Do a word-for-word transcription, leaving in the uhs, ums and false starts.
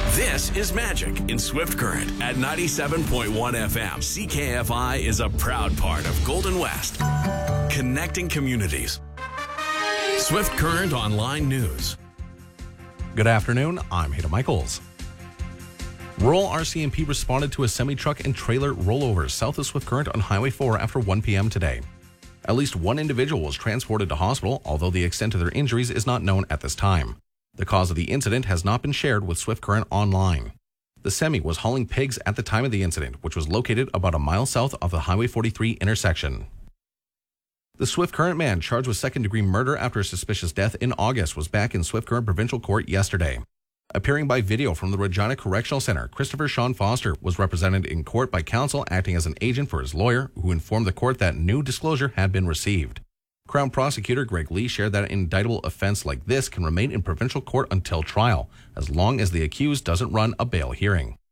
This is Magic in Swift Current at ninety-seven point one F M. C K F I is a proud part of Golden West, connecting communities. Swift Current Online News. Good afternoon, I'm Hayden Michaels. Rural R C M P responded to a semi-truck and trailer rollover south of Swift Current on Highway four after one p.m. today. At least one individual was transported to hospital, although the extent of their injuries is not known at this time. The cause of the incident has not been shared with Swift Current Online. The semi was hauling pigs at the time of the incident, which was located about a mile south of the Highway forty-three intersection. The Swift Current man charged with second-degree murder after a suspicious death in August was back in Swift Current Provincial Court yesterday. Appearing by video from the Regina Correctional Center, Christopher Sean Foster was represented in court by counsel acting as an agent for his lawyer, who informed the court that new disclosure had been received. Crown Prosecutor Greg Lee shared that an indictable offense like this can remain in provincial court until trial, as long as the accused doesn't run a bail hearing.